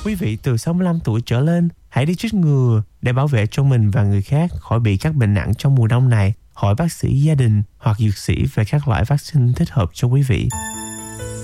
Quý vị từ 65 tuổi trở lên, hãy đi chích ngừa để bảo vệ cho mình và người khác khỏi bị các bệnh nặng trong mùa đông này. Hỏi bác sĩ gia đình hoặc dược sĩ về các loại vaccine thích hợp cho quý vị.